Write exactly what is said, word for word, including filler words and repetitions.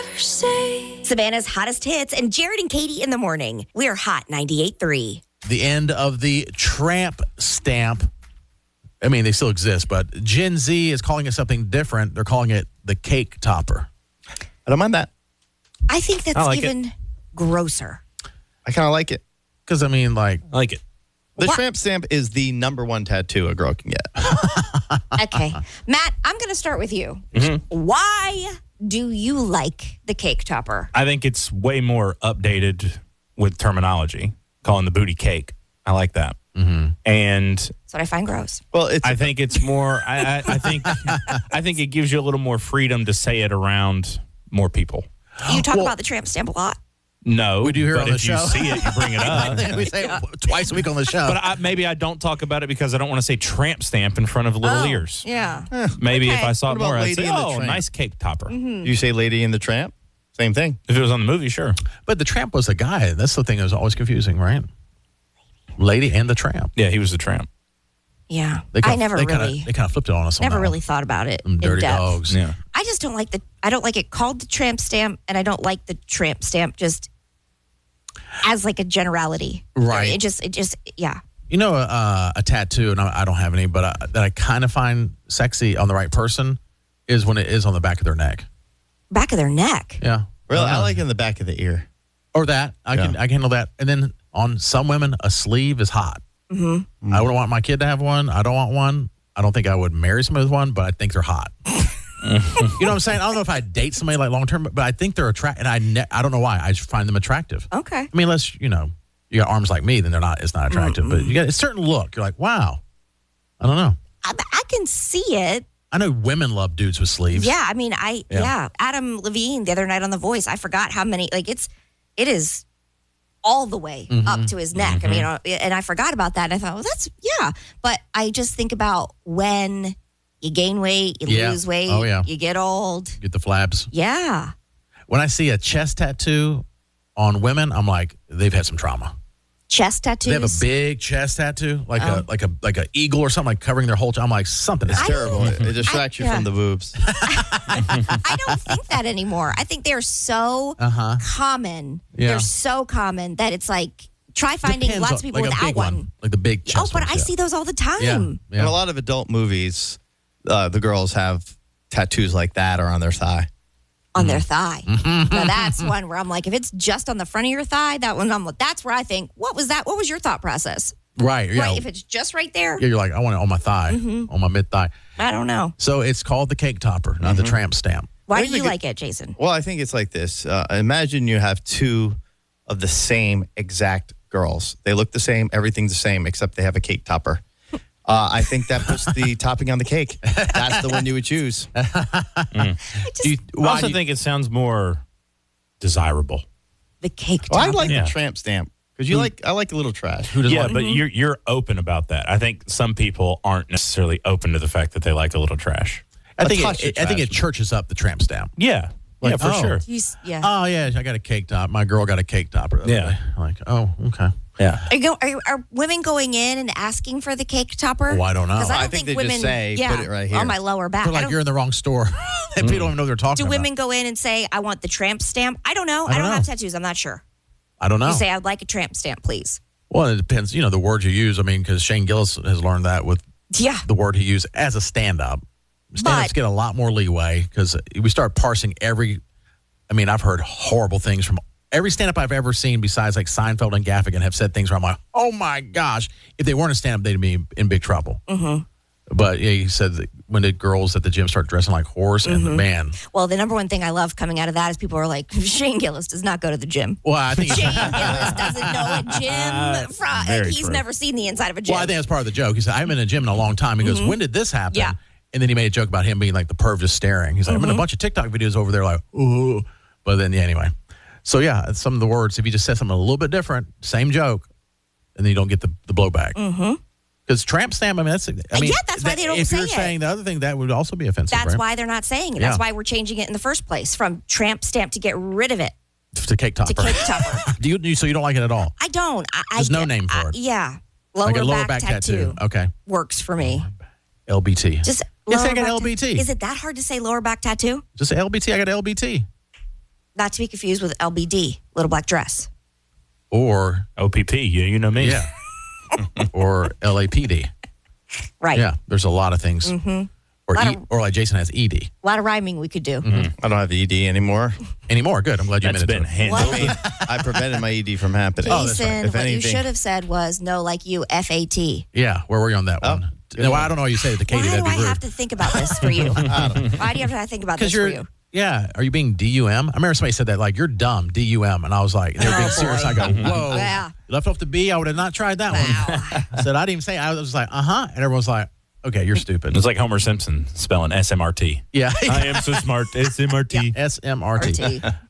Savannah's hottest hits and Jared and Katie in the morning. We're Hot ninety-eight point three. The end of the tramp stamp. I mean, they still exist, but Gen Z is calling it something different. They're calling it the cake topper. I don't mind that. I think that's I like even it. grosser. I kind of like it. Because, I mean, like... I like it. The What? tramp stamp is the number one tattoo a girl can get. Okay. Matt, I'm going to start with you. Mhm. Why do you like the cake topper? I think it's way more updated with terminology, calling the booty cake. I like that. Mm-hmm. And That's what I find gross. Well, it's I think it's more, I, I, I think I think it gives you a little more freedom to say it around more people. You talk Well- about the tramp stamp a lot. No, We do hear but on the if show. you see it, you bring it I up. think we say it twice a week on the show. But I, maybe I don't talk about it because I don't want to say tramp stamp in front of little Oh, ears. Yeah. Maybe Okay. if I saw What it about more, I'd Lady say, and the oh, Tramp? nice cake topper. you say Lady in the Tramp, same thing. If it was on the movie, sure. But the tramp was a guy. That's the thing that was always confusing, right? Lady and the tramp. Yeah, he was the tramp. Yeah. They kinda, I never they really, Kinda, they kind of flipped it on us. on never that really one. thought about it Them in dirty depth. dogs. Yeah. I just don't like the, I don't like it called the tramp stamp, and I don't like the tramp stamp just as like a generality. Right. It just, it just, yeah. You know, uh, a tattoo, and I, I don't have any, but I, that I kind of find sexy on the right person is when it is on the back of their neck. Back of their neck. Yeah. Really, Uh, I like it in the back of the ear. Or that. I can Yeah. I can handle that. And then on some women, a sleeve is hot. Mm-hmm. I wouldn't want my kid to have one. I don't want one. I don't think I would marry somebody with one, but I think they're hot. You know what I'm saying? I don't know if I'd date somebody like long term, but I think they're attractive. And I ne- I don't know why. I just find them attractive. Okay. I mean, unless, you know, you got arms like me, then they're not, it's not attractive. But you got a certain look. You're like, wow. I don't know. I, I can see it. I know women love dudes with sleeves. Yeah. I mean, I, Yeah. yeah. Adam Levine the other night on The Voice, I forgot how many, like it's, it is all the way Mm-hmm. up to his neck. I mean, uh, and I forgot about that. And I thought, well, that's, yeah. But I just think about when you gain weight, you Yeah. lose weight, Oh, yeah. you get old. Get the flabs. Yeah. When I see a chest tattoo on women, I'm like, they've had some trauma. Chest tattoos. They have a big chest tattoo, like Oh. a like a like an eagle or something, like covering their whole. I'm like, something is I- Terrible. It, it distracts you yeah. from the boobs. I don't think that anymore. I think they're so Uh huh. common. Yeah. They're so common that it's like, try finding Depends lots on- of people like a without big one. like the big chest. Oh, but ones, I yeah. see those all the time. Yeah, In yeah. a lot of adult movies, uh, the girls have tattoos like that or on their thigh. On their thigh. Now that's one where I'm like, if it's just on the front of your thigh, that one, I'm like, that's where I think, what was that? What was your thought process? Right. Yeah. Right? If it's just right there, Yeah, you're like, I want it on my thigh, on my mid thigh. I don't know. So it's called the cake topper, not the tramp stamp. Why I do you think it- like it, Jason? Well, I think it's like this. Uh, imagine you have two of the same exact girls. They look the same, everything's the same, except they have a cake topper. Uh, I think that puts the topping on the cake. That's the one you would choose. I just, Do you, I why also do you- think it sounds more desirable. the cake Well, I topper. like Yeah. the tramp stamp because you like. I like a little trash. who does Yeah, like, but you're you're open about that. I think some people aren't necessarily open to the fact that they like a little trash. I a think touch it, of I think it trash. churches up the tramp stamp. Yeah, Like, yeah, for oh. sure. You s- yeah. Oh yeah, I got a cake top. My girl got a cake topper. the other Yeah. day. Like, oh, okay. Yeah, Are, you go, are, are women going in and asking for the cake topper? Oh, I don't know. 'Cause I I don't think think, they just women say, yeah, "Put it right here." on my lower back. They're I like don't- you're in the wrong store. And people don't even know what they're talking do about. women go in and say, I want the tramp stamp? I don't know. I I don't don't, know. have tattoos. I'm not sure. I don't know. You say, I'd like a tramp stamp, please. Well, it depends. You know, the words you use. I mean, because Shane Gillis has learned that with Yeah. the word he used as a stand-up. Stand-ups But- get a lot more leeway because we start parsing every. I mean, I've heard horrible things from every stand-up I've ever seen besides like Seinfeld and Gaffigan have said things where I'm like, oh my gosh, if they weren't a stand-up, they'd be in big trouble. Mm-hmm. But yeah, he said that when the girls at the gym start dressing like horse, Mm-hmm. and man, Well, the number one thing I love coming out of that is people are like, Shane Gillis does not go to the gym. well, I think. Shane Gillis doesn't know a gym. From, Very he's true. never seen the inside of a gym. Well, I think that's part of the joke. He said, I haven't been in a gym in a long time. He goes, when did this happen? Yeah. And then he made a joke about him being like the perv just staring. He's like, I'm in a bunch of TikTok videos over there like, ooh. But then, yeah, anyway. So, yeah, some of the words, if you just said something a little bit different, same joke, and then you don't get the, the blowback. Mm-hmm. Because tramp stamp, I mean, that's, I mean, Yeah, that's why that- they don't if say you're it. saying the other thing, that would also be offensive, That's right? why they're not saying it. Yeah. That's why we're changing it in the first place from tramp stamp to get rid of it To cake topper. to cake topper. Do you, do you, so you don't like it at all? I don't. I, I There's no get- name for I- it. Yeah. Lower, like a lower back, back, tattoo. Okay. works for me. L B T. Just Yes, lower I got back L B T. ta- Is it that hard to say lower back tattoo? Just say L B T. I got L B T. Not to be confused with L B D, little black dress. Or O P P, yeah, you know me. yeah, or L A P D. Right. Yeah, there's a lot of things. Mm-hmm. Or Lot e, of- or like Jason has E D A lot of rhyming we could do. Mm-hmm. I don't have E D anymore. anymore. Good. I'm glad you That's admitted been to it. handled. I prevented my E D from happening. Oh, that's right. Jason, If what you anything- should have said was no, like you, F A T. Yeah, where were you on that Oh, one? good No, one. I don't know how you say it to Katie. Why That'd do be I rude. have to think about this for you? Why do you have to think about this Because for you're, you? yeah. Are you being D U M? I remember somebody said that, like, you're dumb, D U M. And I was like, they were being Oh, serious. boy. I go, whoa. Yeah. You left off the B. I would have not tried that Wow. one. I said, I didn't even say it. I was like, uh huh. And everyone's like, okay, you're stupid. It's like Homer Simpson spelling S M R T. Yeah. I am so smart. S M R T. S M R T. R T.